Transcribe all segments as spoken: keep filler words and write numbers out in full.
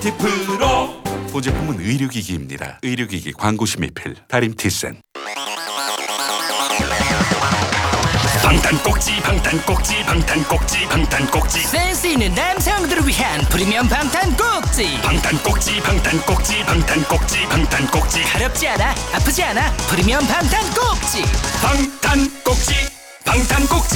티프로 본 제품은 의료기기입니다. 의료기기 광고 심의필 다림티센. 방탄꼭지 방탄꼭지 방탄꼭지 방탄꼭지 센스 있는 남성들을 위한 프리미엄 방탄꼭지. 방탄꼭지 방탄꼭지 방탄꼭지 방탄꼭지 가렵지 않아, 아프지 않아. 프리미엄 방탄꼭지. 방탄꼭지 방탄꼭지.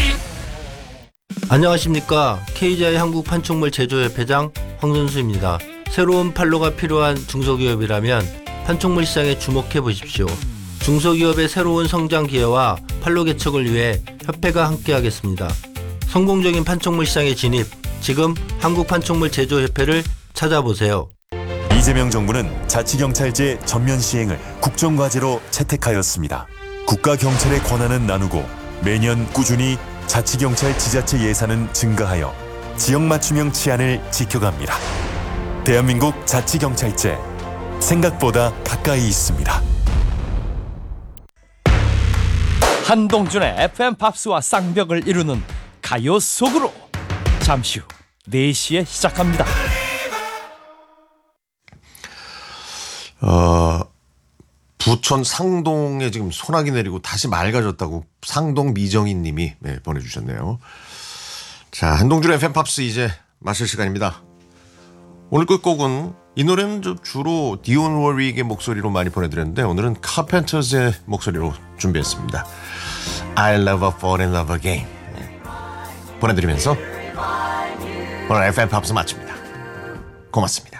안녕하십니까. 케이지아이 한국판촉물 제조협회장 황선수입니다. 새로운 판로가 필요한 중소기업이라면 판촉물 시장에 주목해 보십시오. 중소기업의 새로운 성장 기회와 판로 개척을 위해 협회가 함께하겠습니다. 성공적인 판촉물 시장에 진입, 지금 한국판촉물 제조협회를 찾아보세요. 이재명 정부는 자치경찰제 전면 시행을 국정과제로 채택하였습니다. 국가경찰의 권한은 나누고 매년 꾸준히 자치경찰 지자체 예산은 증가하여 지역 맞춤형 치안을 지켜갑니다. 대한민국 자치경찰제, 생각보다 가까이 있습니다. 한동준의 에프엠 팝스와 쌍벽을 이루는 가요 속으로 잠시 후 네 시에 시작합니다. 어, 부천 상동에 지금 소나기 내리고 다시 맑아졌다고 상동 미정인 님이 네, 보내주셨네요. 자, 한동준의 에프엠 팝스 이제 마칠 시간입니다. 오늘 끝곡은 이 노래는 주로 디온 워릭의 목소리로 많이 보내드렸는데 오늘은 카펜터즈의 목소리로 준비했습니다. I'll never fall in love again. 네. 보내드리면서 오늘 에프엠 팝스 마칩니다. 고맙습니다.